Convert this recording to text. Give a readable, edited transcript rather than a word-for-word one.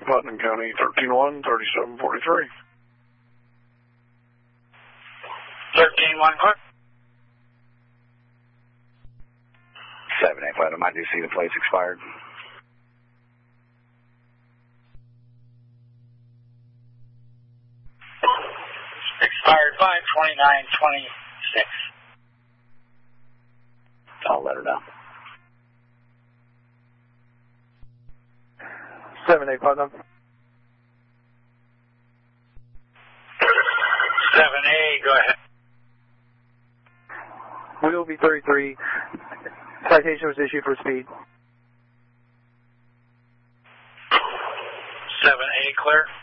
Putnam County, 131, 3743. 13-1, clear. 7-8 Putnam, I do see the plates expired. Expired 5/29/26. I'll let her know. 7-8 Putnam. 7A, go ahead. Wheel B33. Citation was issued for speed. 7A, clear.